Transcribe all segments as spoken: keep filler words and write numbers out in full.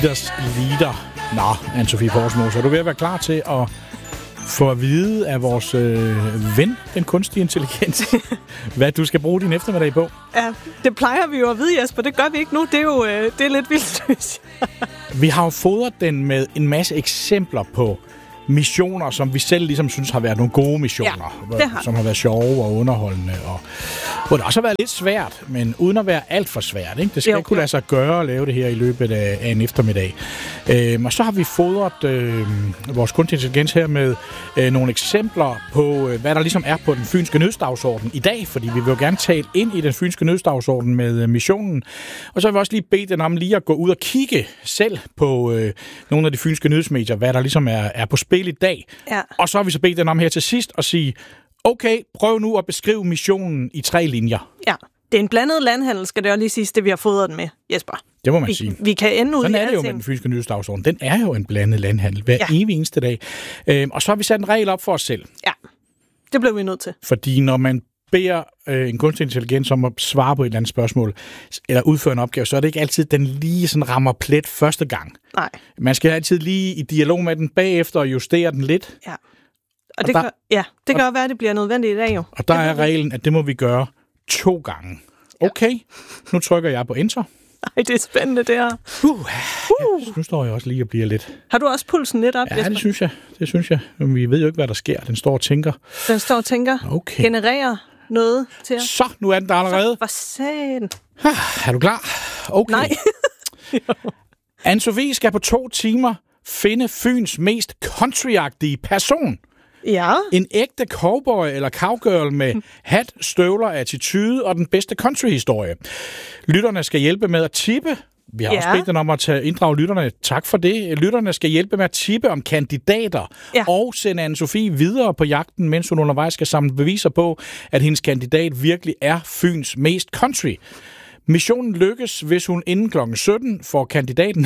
Liter. Nå, Anne-Sophie Poulsen, er du ved at være klar til at få at vide af vores øh, ven, den kunstige intelligens, hvad du skal bruge din eftermiddag på? Ja, det plejer vi jo at vide, Jesper. Det gør vi ikke nu. Det er jo øh, det er lidt vildt, synes jeg. Vi har jo fodret den med en masse eksempler på missioner, som vi selv ligesom synes har været nogle gode missioner, ja, har. som har været sjove og underholdende, og hvor det også har været lidt svært, men uden at være alt for svært. Ikke? Det skal jo, ikke kunne lade sig gøre at lave det her i løbet af, af en eftermiddag. Øhm, og så har vi fodret øh, vores kunstig intelligens her med øh, nogle eksempler på, øh, hvad der ligesom er på den fynske nødsdagsorden i dag, fordi vi vil jo gerne tale ind i den fynske nødsdagsorden med øh, missionen. Og så har vi også lige bedt den om lige at gå ud og kigge selv på øh, nogle af de fynske nyhedsmedier, hvad der ligesom er, er på spil i dag. Ja. Og så har vi så bedt den om her til sidst at sige, okay, prøv nu at beskrive missionen i tre linjer. Ja, det er en blandet landhandel, skal det jo lige siges, det vi har fodret den med, Jesper. Det må man vi, sige. Vi kan ende ud Sådan i er det jo alting. med den fynske nyhedsdagsorden. Den er jo en blandet landhandel hver ja. evig eneste dag. Øhm, og så har vi sat en regel op for os selv. Ja, det blev vi nødt til. Fordi når man beder øh, en kunstig intelligens om at svare på et eller andet spørgsmål, eller udføre en opgave, så er det ikke altid, den lige sådan rammer plet første gang. Nej. Man skal altid lige i dialog med den bagefter og justere den lidt. Ja. Og, og det, der, kan, ja, det kan jo være, at det bliver nødvendigt i dag jo. Og der er reglen, at det må vi gøre to gange. Okay, nu trykker jeg på enter. Ej, det er spændende, det her. Uh, uh. Ja, nu står jeg også lige og bliver lidt... Har du også pulsen lidt op, Ja, Jesper? det synes jeg. Det synes jeg. Men vi ved jo ikke, hvad der sker. Den står og tænker. Den står og tænker. Okay. Genererer noget til os. Så, nu er den der allerede. For satan. Ah, er du klar? Okay. Nej. Anne-Sophie skal på to timer finde Fyns mest countryagtige person. Ja. En ægte cowboy eller cowgirl med hat, støvler, attitude og den bedste countryhistorie. Lytterne skal hjælpe med at tippe. Vi har ja. også bedt den om at tage, inddrage lytterne. Tak for det. Lytterne skal hjælpe med at tippe om kandidater ja. og sende Anne-Sophie videre på jagten, mens hun undervejs skal samle beviser på, at hendes kandidat virkelig er Fyns mest country. Missionen lykkes, hvis hun inden klokken sytten får kandidaten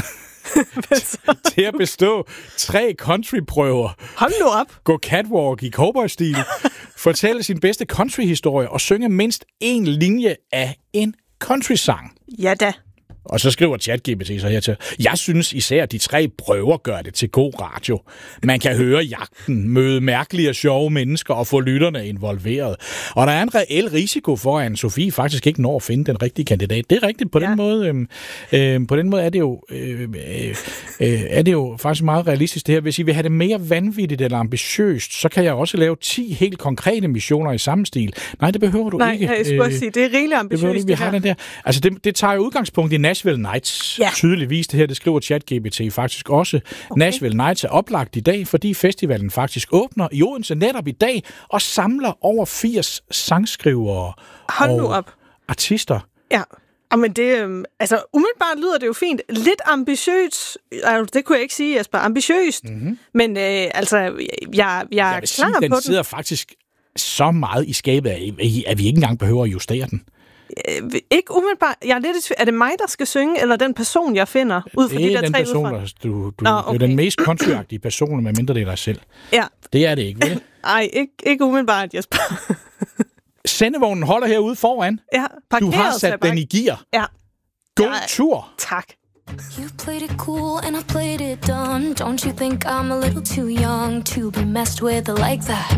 til at bestå tre countryprøver. Hold nu op. Gå catwalk i cowboy-stil, fortælle sin bedste countryhistorie og synge mindst en linje af en countrysang. Ja da. Og så skriver ChatGPT så her til. Jeg synes især, at de tre prøver gør det til god radio. Man kan høre jagten, møde mærkelige og sjove mennesker og få lytterne involveret. Og der er en reel risiko for, at Anne-Sophie faktisk ikke når at finde den rigtige kandidat. Det er rigtigt. På, ja. den, måde, øh, øh, på den måde er det, jo, øh, øh, øh, er det jo faktisk meget realistisk det her. Hvis I vil have det mere vanvittigt eller ambitiøst, så kan jeg også lave ti helt konkrete missioner i samme stil. Nej, det behøver du Nej, ikke. Nej, jeg skulle også sige, det er rigeligt ambitiøst. Det, det, har den der. Altså, det, det tager jo udgangspunkt i Nashville Nights. Ja. Tydeligvis det her, det skriver ChatGPT faktisk også. Okay. Nashville Nights er oplagt i dag, fordi festivalen faktisk åbner i Odense netop i dag og samler over firs sangskrivere Hold og nu op. artister. Ja. Men det, øh, altså umiddelbart lyder det jo fint. Lidt ambitiøst, altså, det kunne jeg ikke sige, Jesper, ambitiøst. Mm-hmm. Men øh, altså, jeg, jeg, jeg er klar sige, på den. den. Den sidder faktisk så meget i skabet, at vi ikke engang behøver at justere den. Øh, ikke umiddelbart. Jeg er, lidt, er det mig, der skal synge, eller den person, jeg finder, ud fra de der den tre person, udfra? der, du, du, Nå, okay. Det er den mest countryagtige person, med mindre det er dig selv. Ja. Det er det ikke, vel? Nej, ikke, ikke umiddelbart, Jesper. Sendevognen holder herude foran. Ja, du har sat den i gear. Ja. God ja, tur. Tak. You played it cool and I played it dumb. Don't you think I'm a little too young to be messed with like that?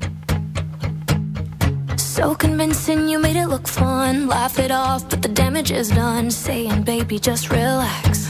So convincing, you made it look fun. Laugh it off, but the damage is done. Saying, baby, just relax.